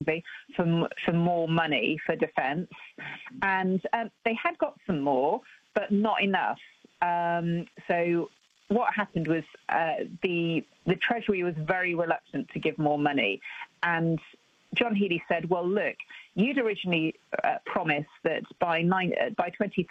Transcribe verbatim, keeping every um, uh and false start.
effectively, for, for more money for defence. And um, they had got some more, but not enough. Um, so what happened was uh, the the Treasury was very reluctant to give more money. And John Healey said, well, look, you'd originally uh, promised that by nine, uh, by twenty